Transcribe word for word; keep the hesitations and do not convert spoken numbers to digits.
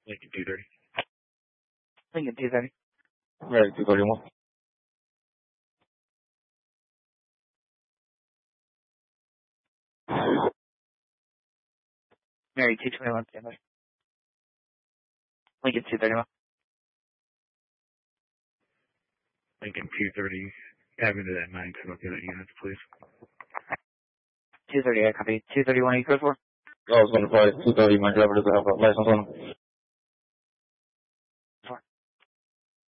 Lincoln two thirty. Lincoln two thirty. Right, two thirty-one. Mary two twenty-one, standby. Lincoln two thirty-one. Lincoln two thirty. Have into that nine seven units, please. two thirty, I copy. two thirty-one, you code for? I was going to fly two thirty. My driver doesn't have a license on him.